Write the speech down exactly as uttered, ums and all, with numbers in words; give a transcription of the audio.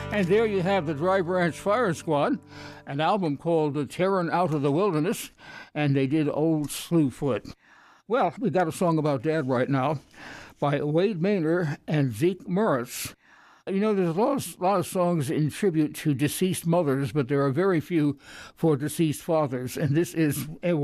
And there you have the Dry Branch Fire Squad, an album called Tearin' Out of the Wilderness, and they did Old Slewfoot. Well, we got a song about Dad right now by Wade Maynor and Zeke Morris. You know, there's a lot of, lot of songs in tribute to deceased mothers, but there are very few for deceased fathers, and this is a